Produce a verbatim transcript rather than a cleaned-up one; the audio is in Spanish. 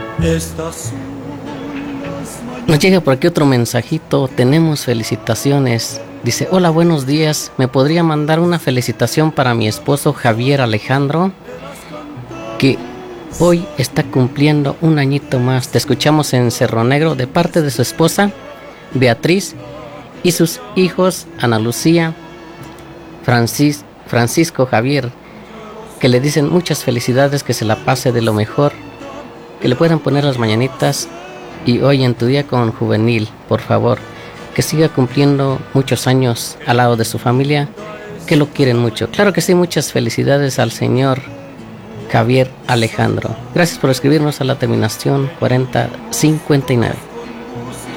Nos llega por aquí otro mensajito. Tenemos felicitaciones. Dice: hola, buenos días. ¿Me podría mandar una felicitación para mi esposo Javier Alejandro, que hoy está cumpliendo un añito más? Te escuchamos en Cerro Negro, de parte de su esposa Beatriz y sus hijos Ana Lucía, Francis, Francisco Javier, que le dicen muchas felicidades, que se la pase de lo mejor, que le puedan poner las mañanitas. Y hoy en tu día con Juvenil, por favor, que siga cumpliendo muchos años al lado de su familia, que lo quieren mucho. Claro que sí, muchas felicidades al señor Javier Alejandro. Gracias por escribirnos a la terminación cuarenta cincuenta y nueve.